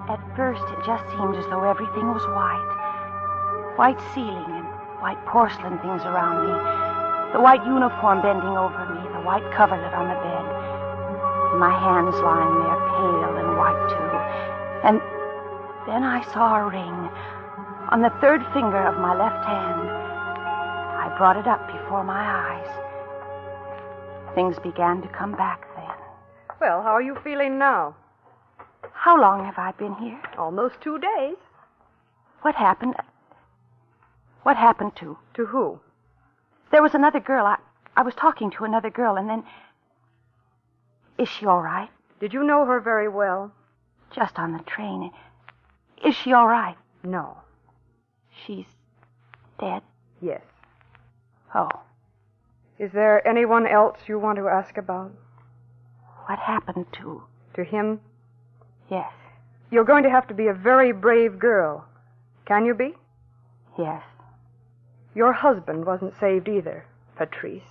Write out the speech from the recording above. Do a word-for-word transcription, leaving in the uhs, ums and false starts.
At first, it just seemed as though everything was white. White ceiling and white porcelain things around me. The white uniform bending over me, the white coverlet on the bed. And my hands lying there, pale and white, too. And then I saw a ring on the third finger of my left hand. I brought it up before my eyes. Things began to come back then. Well, how are you feeling now? How long have I been here? Almost two days. What happened? What happened to? To who? There was another girl. I, I was talking to another girl, and then... Is she all right? Did you know her very well? Just on the train. Is she all right? No. She's dead? Yes. Oh. Is there anyone else you want to ask about? What happened to... To him? Yes. You're going to have to be a very brave girl. Can you be? Yes. Your husband wasn't saved either, Patrice.